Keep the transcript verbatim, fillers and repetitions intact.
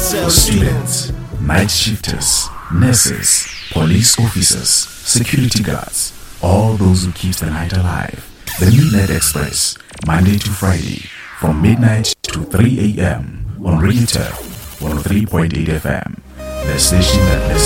For students, night shifters, nurses, police officers, security guards, all those who keep the night alive. The Midnight Express, Monday to Friday, from midnight to three a m on Radio Turf one oh three point eight F M. The station that listens